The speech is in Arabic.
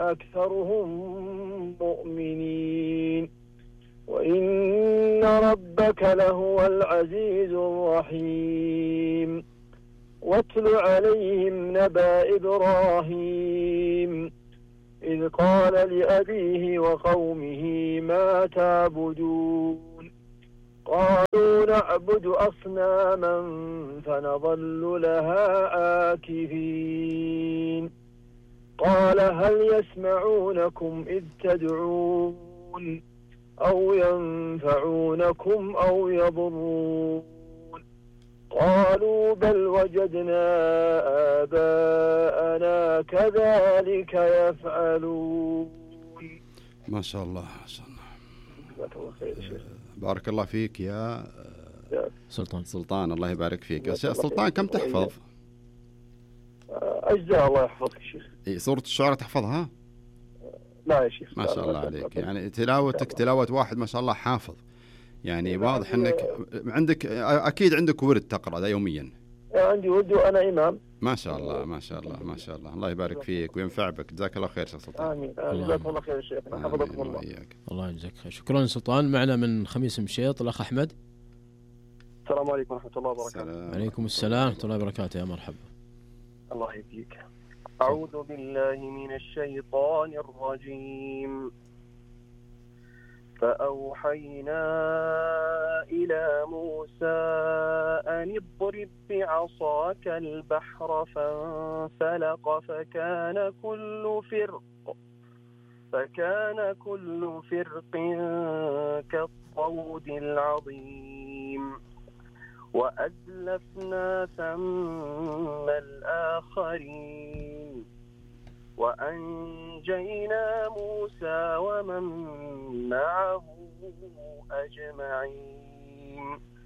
أكثرهم مؤمنين وإن ربك لهو العزيز الرحيم واتل عليهم نبأ إبراهيم إذ قال لأبيه وقومه ما تعبدون قالوا نعبد أصناما فنظل لها عاكفين قال هل يسمعونكم إذ تدعون أو ينفعونكم أو يضرون قالوا بل وجدنا آباءنا كذلك يفعلون. ما شاء الله ما شاء الله. بارك الله فيك يا سلطان. الله يبارك فيك يا سلطان. كم تحفظ؟ أجزاء. الله يحفظك شيخ. سورة الشعراء تحفظها؟ لا يا شيخ. ما شاء الله عليك، يعني تلاوتك تلاوة واحد ما شاء الله حافظ، يعني واضح انك عندك اكيد عندك ورد تقرأ ده يوميا. عندي ورد وانا امام. ما شاء الله ما شاء الله ما شاء الله. الله يبارك فيك وينفع بك. جزاك الله خير شيخ سلطان. امين. جزاك الله خير يا شيخ. حفظكم الله. الله يجزاك خير. شكرا سلطان. معنا من خميس مشيط الاخ احمد. السلام عليكم ورحمة الله وبركاته. عليكم السلام ورحمة الله وبركاته. يا مرحبا. الله يهديك. أعوذ بالله من الشيطان الرجيم. فأوحينا إلى موسى أن اضرب بعصاك البحر فانفلق فكان كل فرق كالطود العظيم وأزلفنا ثم الآخرين وأنجينا موسى ومن معه أجمعين